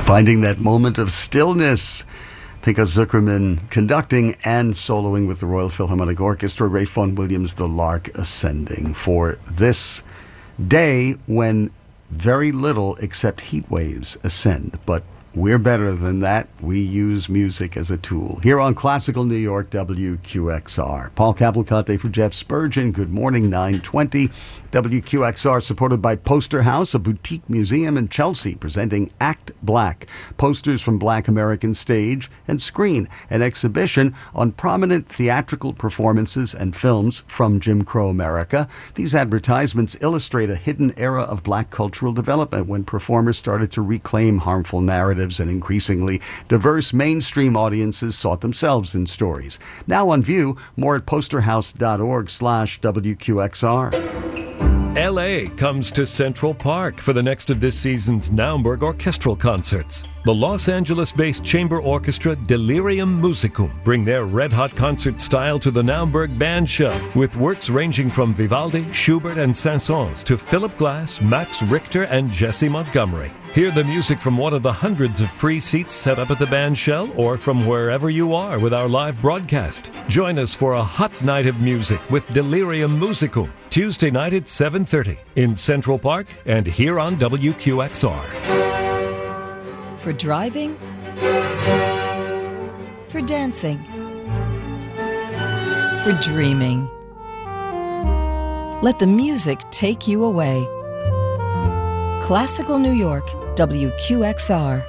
Finding that moment of stillness. Pinchas Zuckerman conducting and soloing with the Royal Philharmonic Orchestra, Ray Vaughan Williams, The Lark Ascending, for this day when very little except heat waves ascend. But we're better than that. We use music as a tool. Here on Classical New York, WQXR. Paul Cavalcante for Jeff Spurgeon. Good morning, 9:20. WQXR, supported by Poster House, a boutique museum in Chelsea, presenting Act Black, posters from Black American stage and screen, an exhibition on prominent theatrical performances and films from Jim Crow America. These advertisements illustrate a hidden era of Black cultural development when performers started to reclaim harmful narratives and increasingly diverse mainstream audiences sought themselves in stories. Now on view, more at posterhouse.org/WQXR. LA comes to Central Park for the next of this season's Naumburg orchestral concerts. The Los Angeles-based chamber orchestra Delirium Musicum bring their red-hot concert style to the Naumburg Band Shell, with works ranging from Vivaldi, Schubert, and Saint-Saëns to Philip Glass, Max Richter, and Jesse Montgomery. Hear the music from one of the hundreds of free seats set up at the Band Shell or from wherever you are with our live broadcast. Join us for a hot night of music with Delirium Musicum, Tuesday night at 7:30 in Central Park and here on WQXR. For driving, for dancing, for dreaming. Let the music take you away. Classical New York, WQXR.